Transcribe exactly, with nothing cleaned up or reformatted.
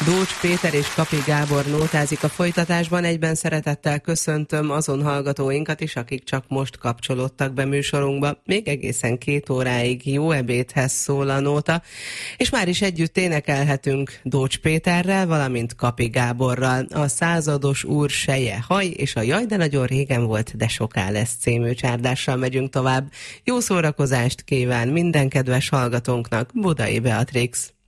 Dócs Péter és Kapi Gábor nótázik a folytatásban. Egyben szeretettel köszöntöm azon hallgatóinkat is, akik csak most kapcsolódtak be műsorunkba. Még egészen két óráig jó ebédhez szól a nóta, és már is együtt énekelhetünk Dócs Péterrel, valamint Kapi Gáborral. A Százados úr seje haj, és a Jaj, de nagyon régen volt, de soká lesz című csárdással megyünk tovább. Jó szórakozást kíván minden kedves hallgatónknak Budai Beatrix.